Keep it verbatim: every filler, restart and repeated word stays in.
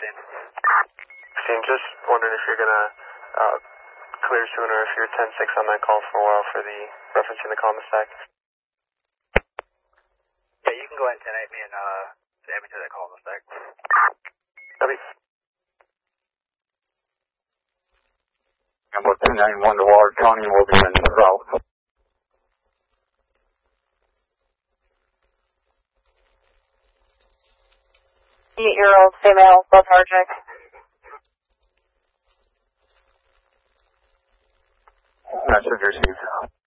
Christine. Christine, just wondering if you're going to uh, clear sooner if you're ten six on that call for a while for the reference in the common stack. Yeah, you can go ahead and ten eight me and uh, add me to that call in the stack. Copy. Number two nine one to Ward County will be in the route. Eight-year-old female, lethargic. Message received.